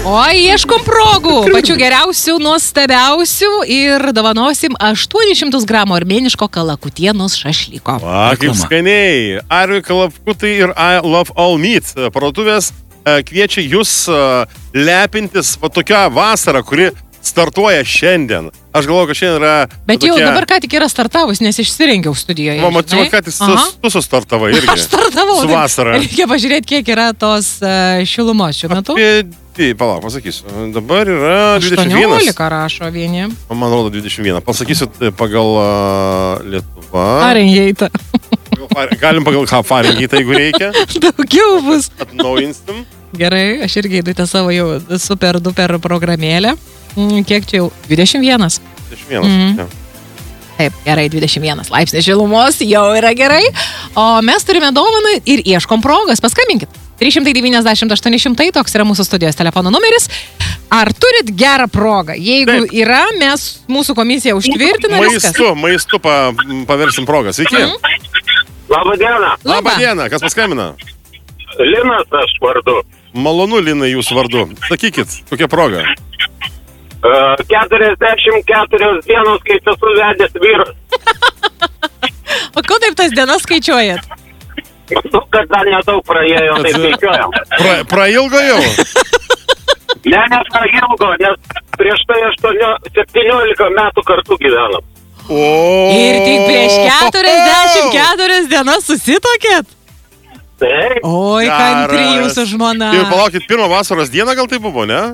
O ieškom progų, pačių geriausių, nuostabiausių ir dovanosim 800 gramų armėniško kalakutienos šašlyko. Va, kaip skaniai. Arvi Kalakutai ir I Love All Meat parduotuvės kviečia jūs lepintis va tokią vasarą, kuri startuoja šiandien. Aš galvoju, kad šiandien yra... Bet jau dabar ką tik yra startavus, nes išsirengiau studijoje. Mačiau, ką tik tu sustartavai irgi. Aš startavau. Su vasara. Reikia pažiūrėti, kiek yra tos šilumos šiuo metu. Palauk, pasakysiu. Dabar yra 21. 18 rašo vieni. Man rodo 21. Pasakysiu pagal Lietuvą. Fahrenheitą. Galim pagal Fahrenheitą, jeigu reikia. Daugiau bus. Atnaujinsim. Gerai, aš irgi įdute savo jau super duper programėlę. Kiek čia jau? 21. 21. Taip, gerai, 21 laipsnis šilumos, jau yra gerai. O mes turime dovaną ir ieškom progas. Paskambinkit. 390-800, toks yra mūsų studijos telefono numeris. Ar turit gerą progą? Jeigu yra, mūsų komisija užtvirtina viskas. Maistu paversim progą. Sveiki. Labą dieną. Labą dieną. Kas paskambina? Linas aš vardu. Malonu, Linai, jūsų vardu. Sakykit, kokia proga? 44 dienos, kai esu vedęs vyras. O ko taip tas dienas skaičiuojat? Nu, kad dar nedaug praėjo, tai skaičiuojam. Prailgo jau? Ne, prailgo, nes prieš tai 17 metų kartu gyvenam. Ir tik prieš 44 dienas susitokėt? Taip. Oi, kantri jūsų žmona. Ir palaukit, pirmą vasaros dieną gal tai buvo, ne?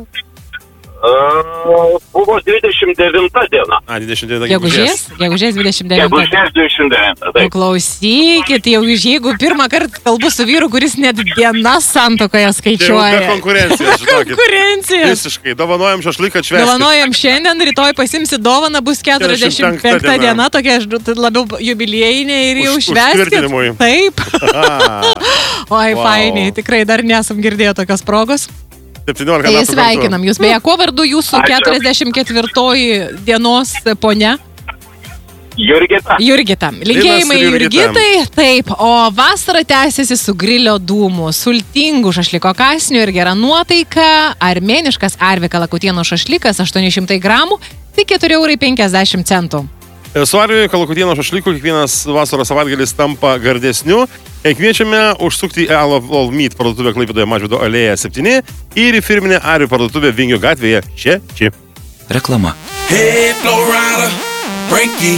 Buvo 29 diena. 29 gegužės 29. Gegužės 29, taip. Klausykit, jau jeigu pirmą kartą kalbu su vyru, kuris net dienas santuokoje skaičiuoja. Be konkurencijos, žinokit. Konkurencijos. Visiškai, dovanojam šašlyką atšvęsti. Dovanojam šiandien, rytoj pasimsi dovaną, bus 45 diena, tokia labiau jubiliejinė ir jau švęskit. Taip. Oi, fainiai, tikrai dar nesam girdėję tokios progos. 17 metų. Tai sveikinam jūs. Beje, kuo vardu jūsų 44 dienos ponia? Jurgita. Jurgita. Linkėjimai Jurgitai. Taip, o vasara tęsiasi su grilio dūmų, sultingų šašliko kasnių ir gera nuotaika. Armėniškas Arvi Kalakutienos šašlikas 800 gramų, tik 4,50 €. Su Arvi Kalakutienos šašliku kiekvienas vasaros savaitgalis tampa gardesniu. Kviečiame užsukti į I Love All Meat parduotuvę Klaipėdoje Mažvydo alėja 7 ir į firminę Arvi parduotuvę Vingio gatvėje 6. Reklama.